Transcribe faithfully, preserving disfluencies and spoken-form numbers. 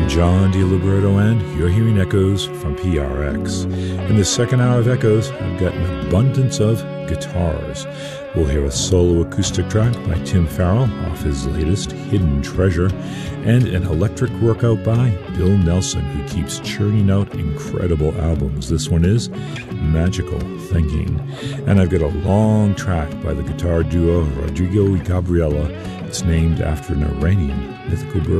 I'm John DiLiberto, and you're hearing Echoes from P R X. In the second hour of Echoes, I've got an abundance of guitars. We'll hear a solo acoustic track by Tim Farrell off his latest, Hidden Treasure, and an electric workout by Bill Nelson, who keeps churning out incredible albums. This one is Magical Thinking. And I've got a long track by the guitar duo Rodrigo y Gabriela. It's named after an Iranian mythical bird.